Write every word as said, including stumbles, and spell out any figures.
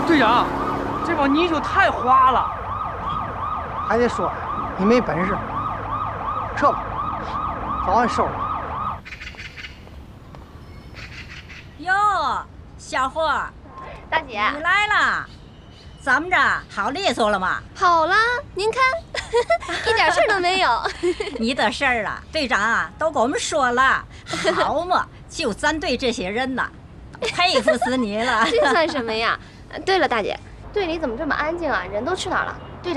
队长，这帮泥鳅太滑了， 还得说你没本事。撤吧，早晚收了。 哟，小伙， 大姐， 你来了，怎么着，好利索了吗？ 好了，您看，一点事儿都没有。 你的事儿啊，队长啊都给我们说了。好嘛，就咱队这些人呐，佩服死你了。 这算什么呀？对了，大姐，队里怎么这么安静啊？人都去哪儿了？